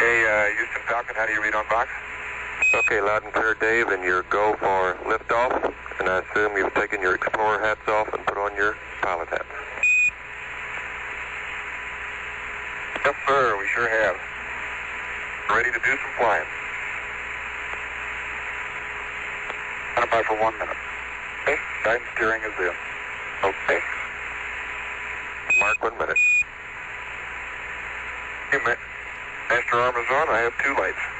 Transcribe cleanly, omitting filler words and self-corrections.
Okay, Houston Falcon, how do you read on box? Okay, loud and clear, Dave, and your go for liftoff. And I assume you've taken your Explorer hats off and put on your pilot hats. Yes, sir, we sure have. Ready to do some flying. Stand by for 1 minute. Okay, guidance steering is in. Okay. Mark 1 minute. Hey, Master Armazon, I have 2 lights.